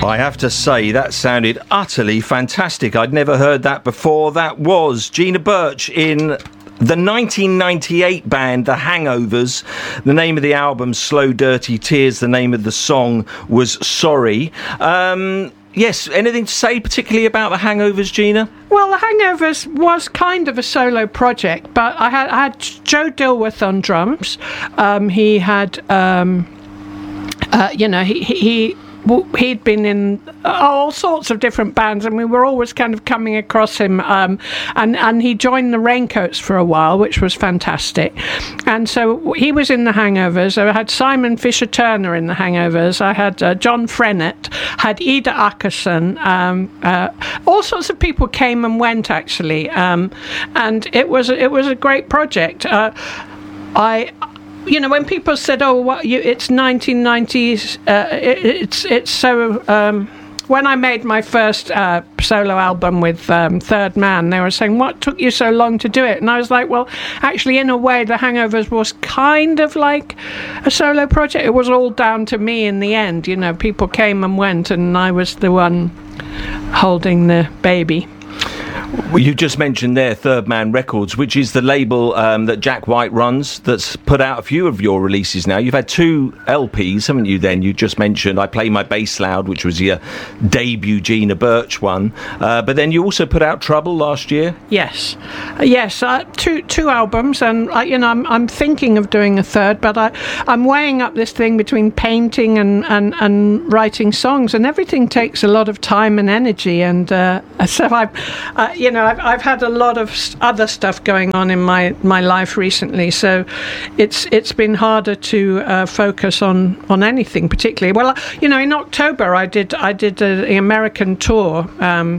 I have to say, that sounded utterly fantastic. I'd never heard that before. That was Gina Birch in the 1998 band The Hangovers. The name of the album, Slow Dirty Tears. The name of the song was Sorry. Yes, anything to say particularly about The Hangovers, Gina? Well, The Hangovers was kind of a solo project, but I had Joe Dilworth on drums. He had, he'd been in all sorts of different bands, and we were always kind of coming across him. And he joined the Raincoats for a while, which was fantastic. And so he was in the Hangovers. I had Simon Fisher-Turner in the Hangovers. I had John Frennett, had Ida Ackerson. All sorts of people came and went, actually. And it was a great project. When people said, it's 1990s, it's so... when I made my first solo album with Third Man, they were saying, what took you so long to do it? And I was like, well, actually, in a way, The Hangovers was kind of like a solo project. It was all down to me in the end. People came and went, and I was the one holding the baby. Well, you just mentioned there Third Man Records, which is the label that Jack White runs, that's put out a few of your releases now. You've had 2 LPs, haven't you, then? You just mentioned I Play My Bass Loud, which was your debut Gina Birch one. But then you also put out Trouble last year? Yes. Two albums, and I'm thinking of doing a third, but I'm weighing up this thing between painting and writing songs, and everything takes a lot of time and energy, and so I've had a lot of other stuff going on in my life recently, so it's been harder to focus on anything particularly. Well, in October I did the American tour,